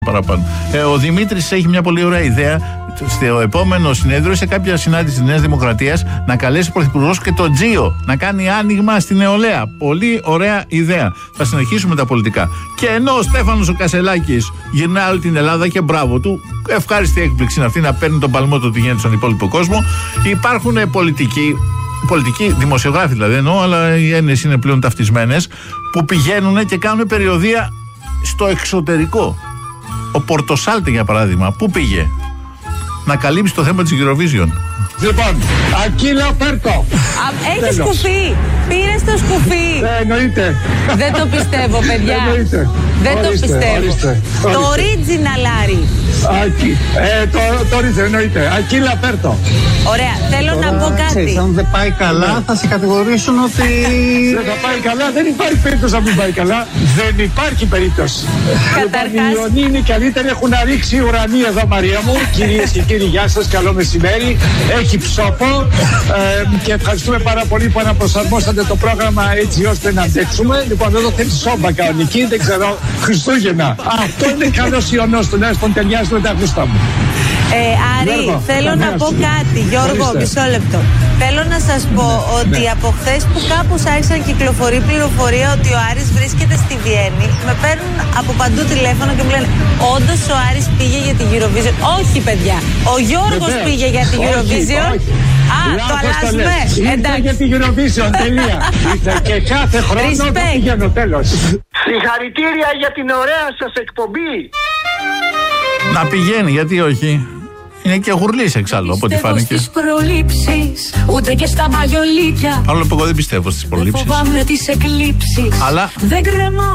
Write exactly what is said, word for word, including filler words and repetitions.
παραπάνω. Ε, ο Δημήτρης έχει μια πολύ ωραία ιδέα στο επόμενο συνέδριο, σε κάποια συνάντηση της Νέας Δημοκρατίας, να καλέσει ο Πρωθυπουργός και τον Τζίο να κάνει άνοιγμα στην νεολαία. Πολύ ωραία ιδέα. Θα συνεχίσουμε τα πολιτικά. Και ενώ ο Στέφανος ο Κασελάκης γυρνάει όλη την Ελλάδα και μπράβο του, ευχάριστη έκπληξη είναι αυτή να παίρνει τον παλμό του ότι γίνεται στον υπόλοιπο κόσμο, υπάρχουν πολιτικοί. Πολιτικοί, δημοσιογράφοι δηλαδή εννοώ, αλλά οι έννοιες είναι πλέον ταυτισμένες, που πηγαίνουν και κάνουν περιοδεία στο εξωτερικό. Ο Πορτοσάλτε, για παράδειγμα, πού πήγε? Να καλύψει το θέμα της Eurovision. Λοιπόν, Ακύλα Πέρκο. Έχει σκουφί. Πήρε το σκουφί. Ναι, εννοείται. Δεν το πιστεύω, παιδιά. Εννοείται. Δεν το Ορίστε, πιστεύω. ορίστε, Το ορίστε. original, Άρη. Ακύ, ε, το, το ορίστε, εννοείται. Ακύλα Πέρκο. Ωραία, θέλω να πω κάτι. Ξέρεις, αν δεν πάει καλά θα σε κατηγορήσουν ότι... Δεν θα πάει καλά, δεν υπάρχει περίπτωση να μην πάει καλά. Δεν υπάρχει περίπτωση. Καταρχάς- Οι Ιωνίοι είναι οι καλύτεροι, έχουν ρίξει ουρανή εδώ, Μαρία μου. Κυρίες και κύριοι, γεια σας, καλό μεσημέρι. Έχει ψόφο ε, και ευχαριστούμε πάρα πολύ που αναπροσαρμόσατε το πρόγραμμα έτσι ώστε να αντέξουμε. Λοιπόν, εδώ θέλει σόμπα κανονική, δεν ξέρω, Χριστούγεννα. Αυτό είναι καλός Ιωνός, τουλάχιστον ταιριάζει με τα γούστα μου. Ε, Άρη, Γιώργο, θέλω να καμία πω σου. κάτι. Γιώργο, Ορίστε. μισό λεπτό. Θέλω να σας πω ότι από χθες που κάπως άρχισαν να κυκλοφορεί πληροφορία ότι ο Άρης βρίσκεται στη Βιέννη, με παίρνουν από παντού τηλέφωνο και μου λένε όντως ο Άρης πήγε για την Eurovision? Όχι, παιδιά. Ο Γιώργος Βεβαίως. πήγε για την Όχι, Eurovision. όχι. Α, Λάθος το αλλάζουμε. λες. Ήρθα Εντάξει. για την Eurovision, τελεία. Ήρθα και κάθε χρόνο το Respect. πηγαίνω, τέλος. Συγχαρητήρια για την ωραία σας εκπομπή. Να πηγαίνει, γιατί όχι? Είναι και γουρλής εξάλλου, από ό,τι φάνηκε. Στις προλήψεις, ούτε και στα μαγιολίκια. Παρόλο που εγώ δεν πιστεύω στις Δεν προλήψεις. φοβάμαι τις εκλήψεις. Αλλά- δεν κρεμώ